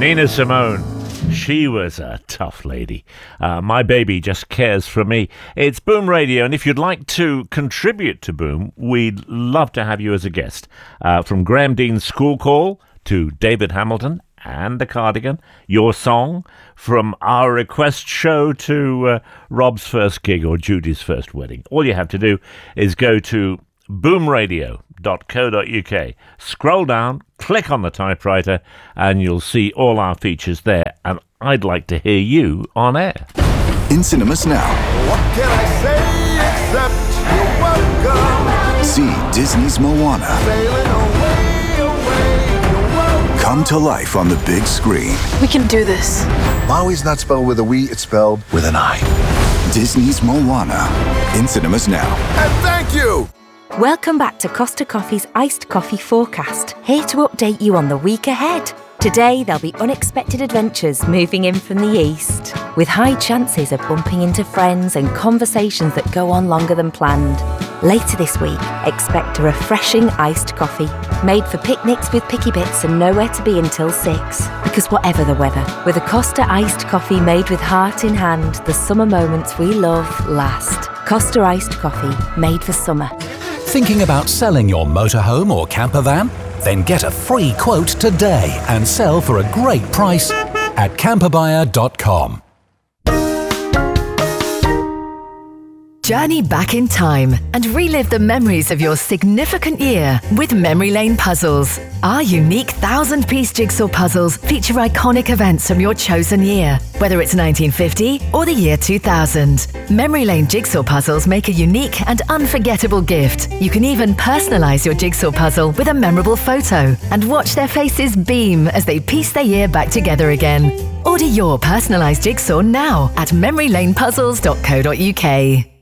Nina Simone. She was a tough lady. My baby just cares for me. It's Boom Radio, and if you'd like to contribute to Boom, we'd love to have you as a guest. From Graham Dean's School Call to David Hamilton and the Cardigan, your song, from our request show to Rob's first gig or Judy's first wedding. All you have to do is go to boomradio.co.uk, scroll down, click on the typewriter, and you'll see all our features there. And I'd like to hear you on air. In cinemas now. What can I say except you're welcome? See Disney's Moana. Sailing away, you're welcome. Come to life on the big screen. We can do this. Maui's not spelled with a we, it's spelled with an I. Disney's Moana. In cinemas now. And thank you! Welcome back to Costa Coffee's Iced Coffee Forecast, here to update you on the week ahead. Today, there'll be unexpected adventures moving in from the east, with high chances of bumping into friends and conversations that go on longer than planned. Later this week, expect a refreshing iced coffee, made for picnics with picky bits and nowhere to be until 6. Because whatever the weather, with a Costa iced coffee made with heart in hand, the summer moments we love last. Costa iced coffee, made for summer. Thinking about selling your motorhome or camper van? Then get a free quote today and sell for a great price at camperbuyer.com. Journey back in time and relive the memories of your significant year with Memory Lane Puzzles. Our unique 1,000-piece jigsaw puzzles feature iconic events from your chosen year, whether it's 1950 or the year 2000. Memory Lane jigsaw puzzles make a unique and unforgettable gift. You can even personalize your jigsaw puzzle with a memorable photo and watch their faces beam as they piece their year back together again. Order your personalized jigsaw now at memorylanepuzzles.co.uk.